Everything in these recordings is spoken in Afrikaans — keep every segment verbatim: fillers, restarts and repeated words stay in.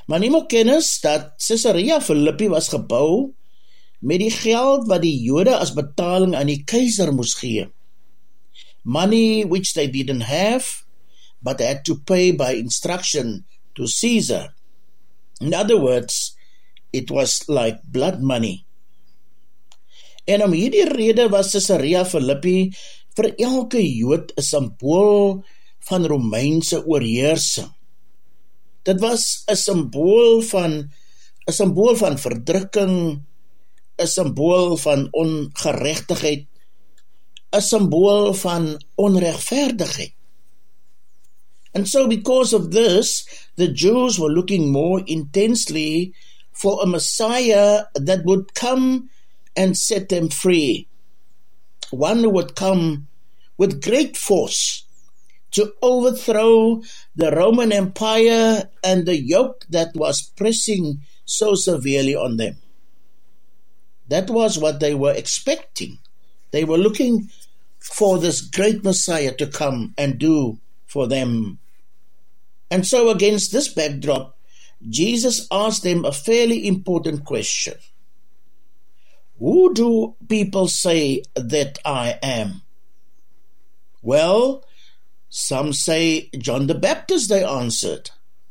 Maar nie moet kennis dat Caesarea Philippi was gebou met die geld wat die Jode as betaling aan die keiser moes gee. Money which they didn't have, but had to pay by instruction to Caesar. In other words, it was like blood money. En om hierdie rede was Caesarea Philippi vir elke Jood 'n simbool van Romeinse oorheersing. Dit was 'n simbool van 'n simbool van verdrukking, 'n simbool van ongeregtigheid, 'n simbool van onregverdigheid. And so because of this, the Jews were looking more intensely for a Messiah that would come and set them free. One who would come with great force to overthrow the Roman Empire and the yoke that was pressing so severely on them. That was what they were expecting. They were looking for this great Messiah to come and do for them. And so against this backdrop, Jesus asked them a fairly important question. Who do people say that I am? Well, some say John the Baptist, they answered.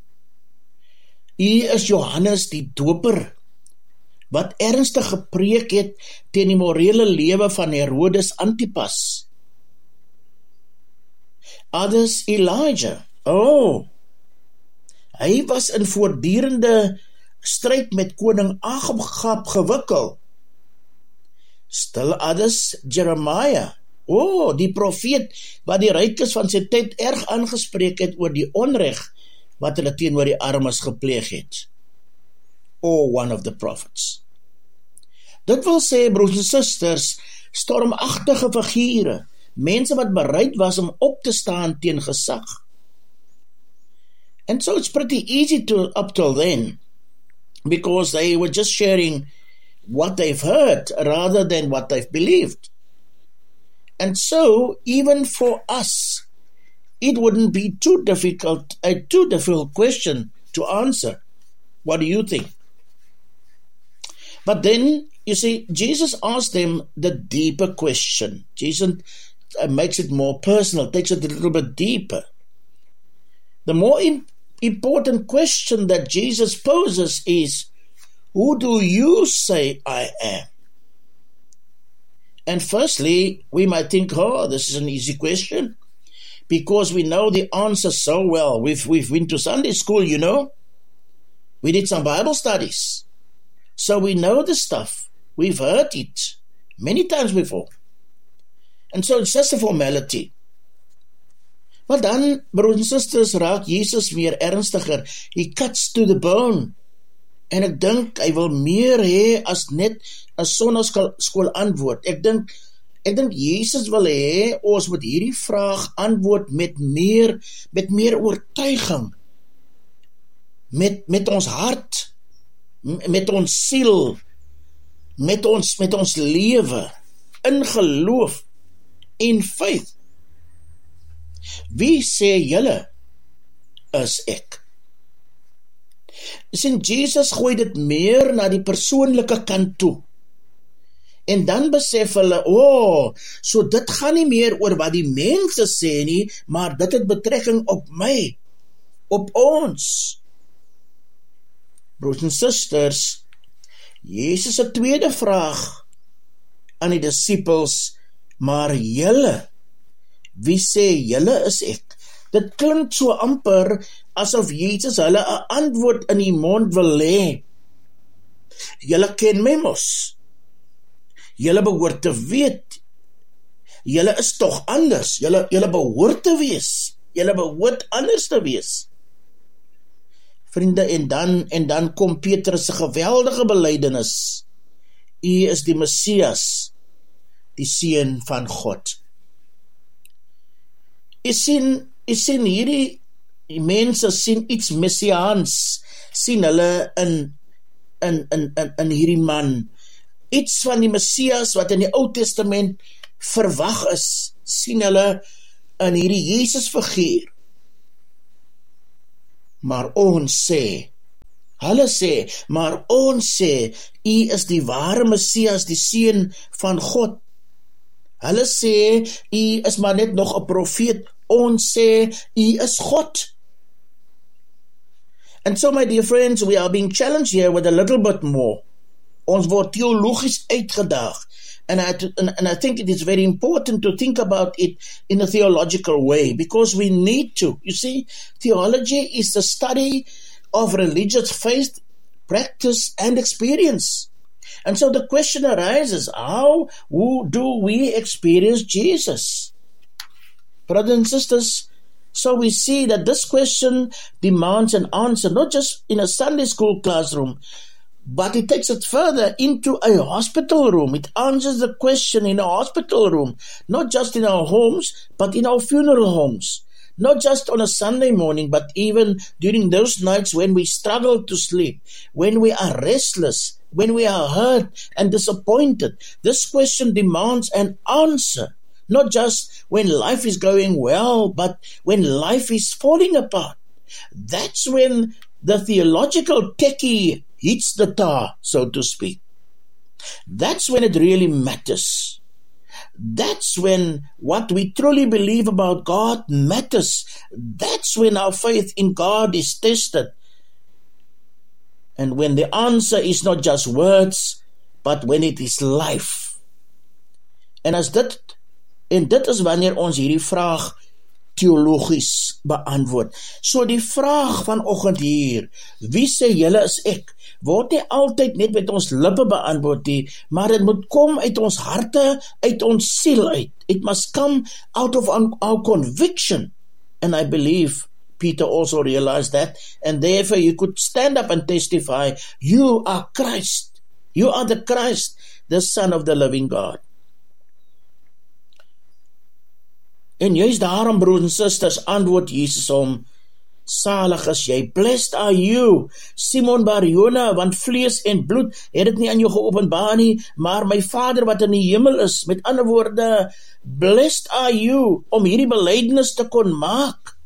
U is Johannes die Doper, wat ernstig gepreek het teen die morele lewe van Herodes Antipas. Others Elijah. Oh, hy was in voortdurende stryd met koning Agab gewikkel. Still others Jeremiah. Oh, die profeet wat die rykes van sy tyd erg aangespreek het oor die onreg wat hulle teenoor die armes gepleeg het. Or one of the prophets. Dit wil sê, broers en susters, stormagtige figure, mense wat bereid was om op te staan teen gesag. And so it's pretty easy to up till then, because they were just sharing what they've heard rather than what they've believed. And so, even for us, it wouldn't be too difficult, a too difficult question to answer. What do you think? But then, you see, Jesus asked them the deeper question. Jesus uh, makes it more personal, takes it a little bit deeper. The more in, important question that Jesus poses is, who do you say I am? And firstly, we might think, oh, this is an easy question, because we know the answer so well. We've, we've been to Sunday school, you know. We did some Bible studies. So we know the stuff. We've heard it many times before. And so it's just a formality. Maar dan, broers en susters, raak Jesus meer ernstiger. He cuts to the bone. En ek dink, hy wil meer hê as net 'n sonnaskool antwoord. Ek dink, ek dink Jesus wil hê, ons moet hierdie vraag antwoord met meer, met meer oortuiging. Met, met ons hart, met ons siel, met ons, met ons lewe, in geloof en faith. Wie sê julle is ek? Sien, Jesus gooi dit meer na die persoonlike kant toe. En dan besef hulle, oh, so dit gaan nie meer oor wat die mense sê nie, maar dit het betrekking op my, op ons. Broers en susters, Jesus se tweede vraag aan die disippels, maar julle, wie sê julle is ek? Dit klink so amper asof Jesus hulle 'n antwoord in die mond wil hê. Julle ken my mos. Julle behoort te weet. Julle is tog anders. Julle, julle behoort te wees. Julle behoort anders te wees. Vriende, en dan, en dan kom Petrus se geweldige belydenis. U is die Messias, die Seun van God. U sien, u sien hierdie die mense sien iets messiaans, sien hulle in, in, in, in, in hierdie man, iets van die Messias wat in die Ou Testament verwag is, sien hulle in hierdie Jesus figuur. Maar ons sê, Hulle sê, maar ons sê, U is die ware Messias, die Seun van God. Hulle sê, U is maar net nog 'n profeet, ons sê, U is God. And so, my dear friends, we are being challenged here with a little bit more. Ons word theologisch uitgedaag. And I, and, and I think it is very important to think about it in a theological way, because we need to. You see, theology is the study of religious faith, practice, and experience. And so the question arises, how do we experience Jesus? Brothers and sisters, so we see that this question demands an answer, not just in a Sunday school classroom, but it takes it further into a hospital room. It answers the question in a hospital room, not just in our homes, but in our funeral homes. Not just on a Sunday morning, but even during those nights when we struggle to sleep, when we are restless, when we are hurt and disappointed. This question demands an answer, not just when life is going well, but when life is falling apart. That's when the theological techie hits the tar, so to speak. That's when it really matters. That's when what we truly believe about God matters. That's when our faith in God is tested. And when the answer is not just words, but when it is life. En as dit, en dit is wanneer ons hierdie vraag theologies beantwoord. So die vraag vanoggend hier, wie sê julle is ek, word nie altyd net met ons lippe beantwoord nie, maar dit moet kom uit ons harte, uit ons siel uit. It must come out of our conviction. And I believe Peter also realized that, and therefore you could stand up and testify, you are Christ. You are the Christ, the Son of the living God. En juist daarom, broers en susters, antwoord Jesus om, salig is jy, blessed are you, Simon Bar-Jona, want vlees en bloed het het nie aan jou geopenbaar nie, maar my Vader wat in die hemel is, met ander woorde, blessed are you, om hierdie belydenis te kon maak.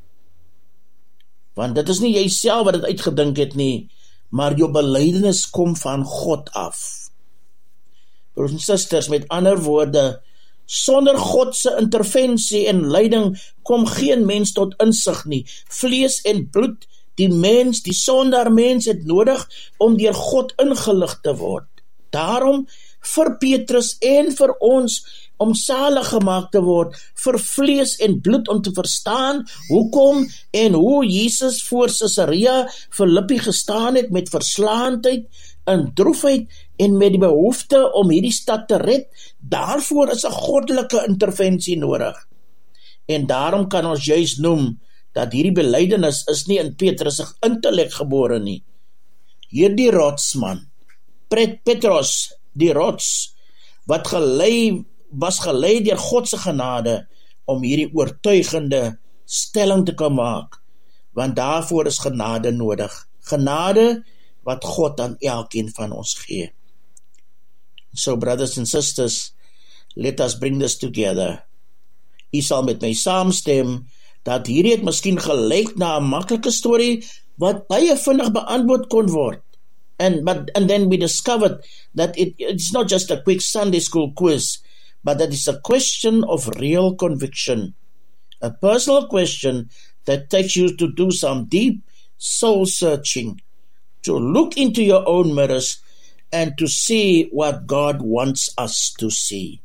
Want dit is nie jy self wat het uitgedink het nie, maar jou belydenis kom van God af. Broers en susters, met ander woorde, sonder God se intervensie en leiding kom geen mens tot insig nie. Vlees en bloed, die mens, die sondaar mens het nodig om deur God ingelig te word. Daarom vir Petrus en vir ons om salig gemaak te word, vir vlees en bloed om te verstaan hoekom en hoe Jesus voor Caesarea Philippi gestaan het met verslaandheid en droefheid en met die behoefte om hierdie stad te red. Daarvoor is 'n goddelike intervensie nodig. En daarom kan ons juist noem dat hierdie belydenis is nie in Petrus se intellek gebore nie. Hierdie rotsman, Petrus, die rots, wat gelei, was gelei deur God se genade om hierdie oortuigende stelling te kan maak, want daarvoor is genade nodig. Genade wat God aan elkeen van ons gee. So, brothers and sisters, let us bring this together. U sal met my saamstem, dat hierdie het miskien gelyk na 'n maklike storie, wat baie vinnig beantwoord kon word. And, but, and then we discovered that it, it's not just a quick Sunday school quiz, but that it's a question of real conviction. A personal question that takes you to do some deep soul searching, to look into your own mirrors and to see what God wants us to see.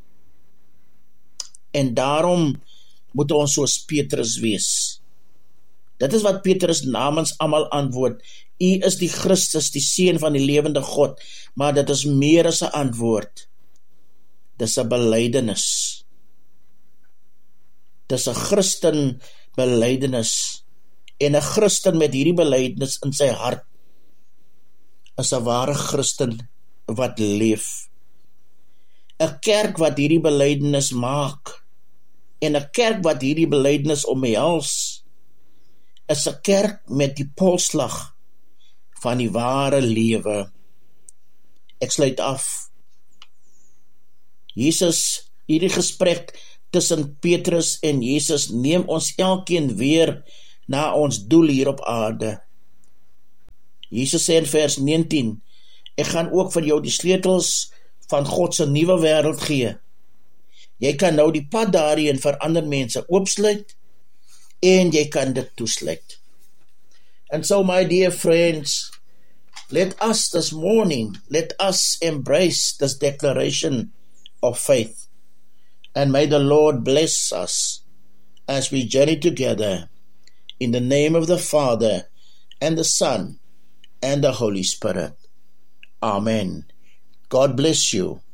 En daarom moet ons soos Petrus wees. Dit is wat Petrus namens almal antwoord. U is die Christus, die Seun van die lewende God, maar dit is meer as 'n antwoord. Dis 'n belydenis. Dis 'n Christen belydenis. En 'n Christen met hierdie belydenis in sy hart is 'n ware Christen wat leef. 'n Kerk wat hierdie belydenis maak en 'n kerk wat hierdie belydenis omhels is 'n kerk met die polsslag van die ware lewe. Ek sluit af. Jesus, hierdie gesprek tussen Petrus en Jesus neem ons elkeen weer na ons doel hier op aarde. Jesus sê in vers negentien, ek gaan ook vir jou die sleutels van God se nuwe wêreld gee. Jy kan nou die pad daarin vir ander mense oopsluit en jy kan dit toesluit. And so, my dear friends, let us this morning, let us embrace this declaration of faith. And may the Lord bless us as we journey together in the name of the Father and the Son and the Holy Spirit. Amen. God bless you.